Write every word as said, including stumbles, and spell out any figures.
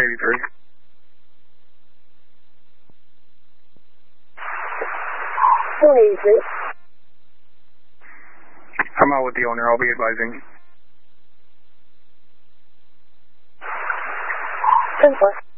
eighty-three. one eighty-three. I'm out with the owner. I'll be advising. ten four.